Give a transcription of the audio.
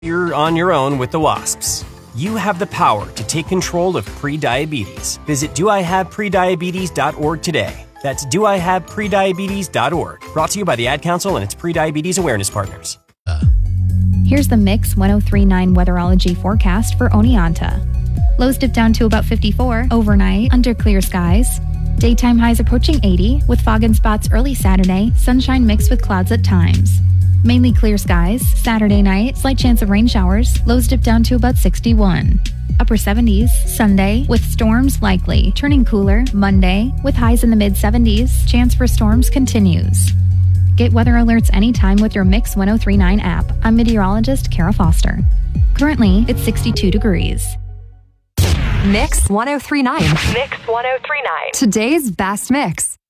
you're on your own with the wasps. You have the power to take control of prediabetes. Visit doihaveprediabetes.org today. That's doihaveprediabetes.org. Brought to you by the Ad Council and its Prediabetes Awareness Partners. Here's the Mix 1039 weatherology forecast for Oneonta. Lows dip down to about 54 overnight under clear skies. Daytime highs approaching 80 with fog in spots early Saturday, sunshine mixed with clouds at times. Mainly clear skies. Saturday night, slight chance of rain showers. Lows dip down to about 61. Upper 70s Sunday with storms likely. Turning cooler Monday with highs in the mid-70s. Chance for storms continues. Get weather alerts anytime with your Mix 1039 app. I'm meteorologist Kara Foster. Currently, it's 62 degrees. Mix 1039. Mix 1039. Today's best mix.